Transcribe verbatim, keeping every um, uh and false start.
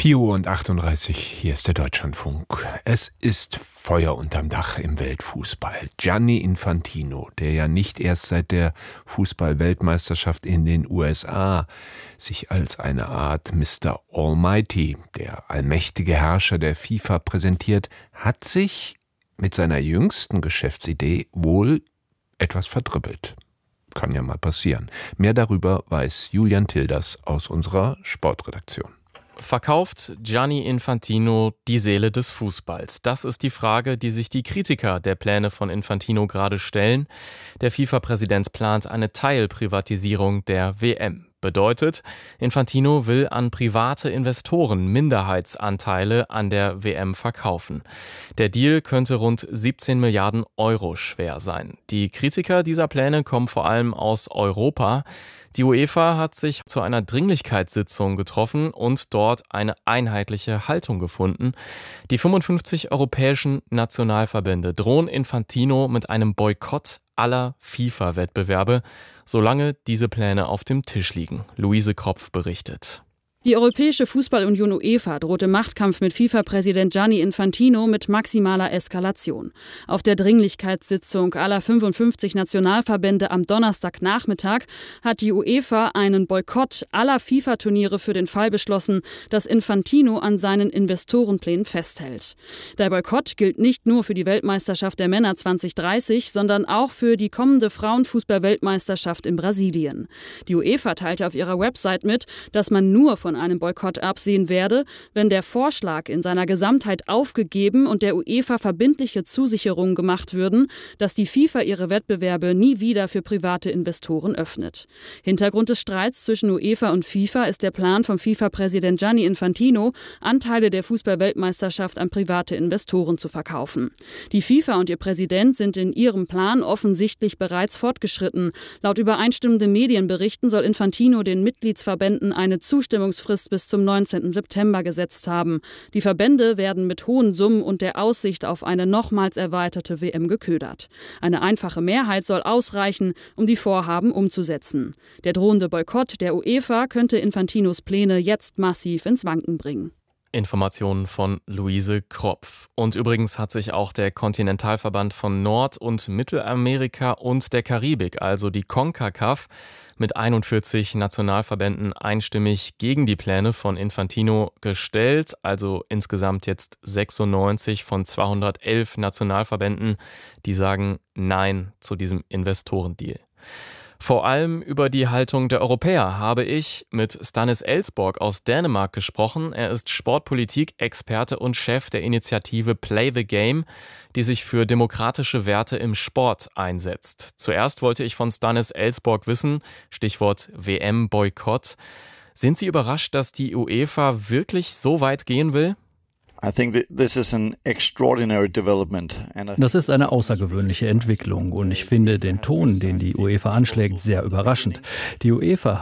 vier Uhr und achtunddreißig, hier ist der Deutschlandfunk. Es ist Feuer unterm Dach im Weltfußball. Gianni Infantino, der ja nicht erst seit der Fußball-Weltmeisterschaft in den U S A sich als eine Art Mister Almighty, der allmächtige Herrscher der FIFA, präsentiert, hat sich mit seiner jüngsten Geschäftsidee wohl etwas verdribbelt. Kann ja mal passieren. Mehr darüber weiß Julian Tilders aus unserer Sportredaktion. Verkauft Gianni Infantino die Seele des Fußballs? Das ist die Frage, die sich die Kritiker der Pläne von Infantino gerade stellen. Der FIFA-Präsident plant eine Teilprivatisierung der W M. Bedeutet, Infantino will an private Investoren Minderheitsanteile an der W M verkaufen. Der Deal könnte rund siebzehn Milliarden Euro schwer sein. Die Kritiker dieser Pläne kommen vor allem aus Europa. Die UEFA hat sich zu einer Dringlichkeitssitzung getroffen und dort eine einheitliche Haltung gefunden. Die fünfundfünfzig europäischen Nationalverbände drohen Infantino mit einem Boykott aller FIFA-Wettbewerbe, solange diese Pläne auf dem Tisch liegen. Luise Kropf berichtet. Die Europäische Fußballunion UEFA droht im Machtkampf mit FIFA-Präsident Gianni Infantino mit maximaler Eskalation. Auf der Dringlichkeitssitzung aller fünfundfünfzig Nationalverbände am Donnerstagnachmittag hat die UEFA einen Boykott aller FIFA-Turniere für den Fall beschlossen, dass Infantino an seinen Investorenplänen festhält. Der Boykott gilt nicht nur für die Weltmeisterschaft der Männer zwanzig dreißig, sondern auch für die kommende Frauenfußball-Weltmeisterschaft in Brasilien. Die UEFA teilte auf ihrer Website mit, dass man nur von einem Boykott absehen werde, wenn der Vorschlag in seiner Gesamtheit aufgegeben und der UEFA verbindliche Zusicherungen gemacht würden, dass die FIFA ihre Wettbewerbe nie wieder für private Investoren öffnet. Hintergrund des Streits zwischen UEFA und FIFA ist der Plan vom FIFA-Präsident Gianni Infantino, Anteile der Fußball-Weltmeisterschaft an private Investoren zu verkaufen. Die FIFA und ihr Präsident sind in ihrem Plan offensichtlich bereits fortgeschritten. Laut übereinstimmenden Medienberichten soll Infantino den Mitgliedsverbänden eine Zustimmungsfrist bis zum neunzehnten September gesetzt haben. Die Verbände werden mit hohen Summen und der Aussicht auf eine nochmals erweiterte W M geködert. Eine einfache Mehrheit soll ausreichen, um die Vorhaben umzusetzen. Der drohende Boykott der UEFA könnte Infantinos Pläne jetzt massiv ins Wanken bringen. Informationen von Luise Kropf. Und übrigens hat sich auch der Kontinentalverband von Nord- und Mittelamerika und der Karibik, also die CONCACAF, mit einundvierzig Nationalverbänden einstimmig gegen die Pläne von Infantino gestellt. Also insgesamt jetzt sechsundneunzig von zweihundertelf Nationalverbänden, die sagen Nein zu diesem Investorendeal. Vor allem über die Haltung der Europäer habe ich mit Stanis Elsborg aus Dänemark gesprochen. Er ist Sportpolitik-Experte und Chef der Initiative Play the Game, die sich für demokratische Werte im Sport einsetzt. Zuerst wollte ich von Stanis Elsborg wissen, Stichwort W M-Boykott. Sind Sie überrascht, dass die UEFA wirklich so weit gehen will? Das ist eine außergewöhnliche Entwicklung und ich finde den Ton, den die UEFA anschlägt, sehr überraschend. Die UEFA